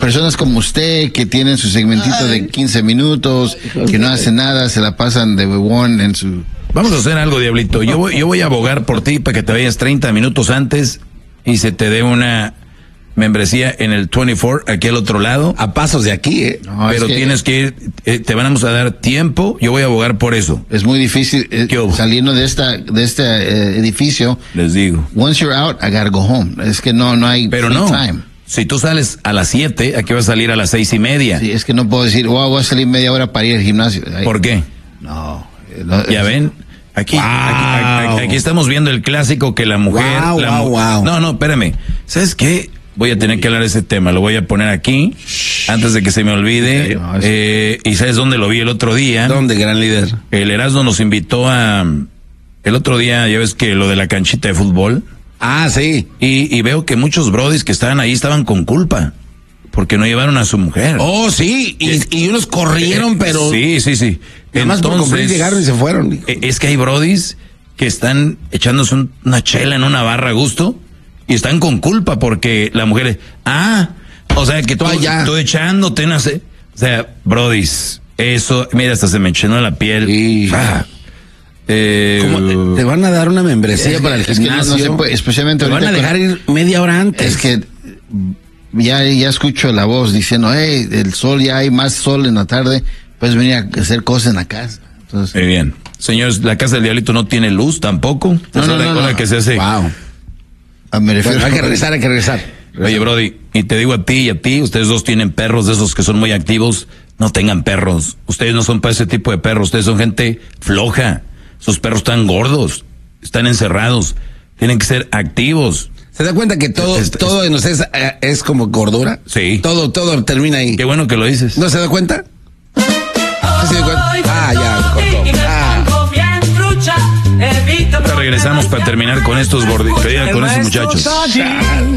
personas como usted que tienen su segmentito de 15 minutos, que no hacen nada, se la pasan de huevón en su... Vamos a hacer algo, Diablito. Yo voy a abogar por ti para que te vayas 30 minutos antes y se te dé una membresía en el 24, aquí al otro lado. A pasos de aquí, No, pero tienes que ir, te vamos a dar tiempo. Yo voy a abogar por eso. Es muy difícil saliendo de este edificio. Les digo. Once you're out, I gotta go home. Es que no hay pero free no. time. Si tú sales a las 7, aquí vas a salir a las 6:30. Sí, es que no puedo decir, voy a salir media hora para ir al gimnasio. ¿Por qué? No. Ya ven, aquí estamos viendo el clásico que la mujer... Wow. No, espérame. ¿Sabes qué? Voy a tener que hablar de ese tema. Lo voy a poner aquí antes de que se me olvide. ¿Y sabes dónde lo vi el otro día? ¿Dónde, gran líder? El Erasmo nos invitó a... El otro día, ya ves que lo de la canchita de fútbol. Ah, sí. Y veo que muchos brodis que estaban ahí estaban con culpa. Porque no llevaron a su mujer. Oh, sí. Y unos corrieron, pero... Sí. Además, por cumplir llegaron y se fueron. Es que hay brodis que están echándose una chela en una barra a gusto y están con culpa porque la mujer... o sea, que tú echándote, no sé. O sea, brodis, eso... Mira, hasta se me enchinó la piel. Sí. ¿Cómo te van a dar una membresía para el gimnasio? No se puede, especialmente te van a dejar ir media hora antes. Es que ya escucho la voz diciendo, el sol, ya hay más sol en la tarde, puedes venir a hacer cosas en la casa. Entonces, muy bien. Señores, la casa del Diablito no tiene luz tampoco. No. Que se hace. Wow. Me refiero, hay que regresar. Oye, Brody, y te digo a ti, ustedes dos tienen perros de esos que son muy activos. No tengan perros. Ustedes no son para ese tipo de perros. Ustedes son gente floja. Sus perros están gordos. Están encerrados. Tienen que ser activos. ¿Se da cuenta que todo en ustedes es como gordura? Sí. Todo termina ahí. Qué bueno que lo dices. ¿No se da cuenta? ¿Se da cuenta? Ya, cortó. Regresamos para terminar con estos gorditos, con estos muchachos.